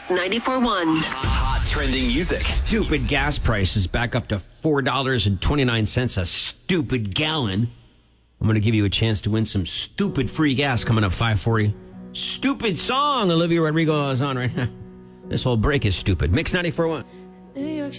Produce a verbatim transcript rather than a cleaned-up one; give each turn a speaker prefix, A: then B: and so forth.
A: ninety-four point one.
B: Hot trending music.
C: Stupid gas prices back up to four dollars and twenty-nine cents a stupid gallon. I'm going to give you a chance to win some stupid free gas coming up five forty. Stupid song Olivia Rodrigo is on right now. This whole break is stupid. Mix ninety-four point one.
D: New York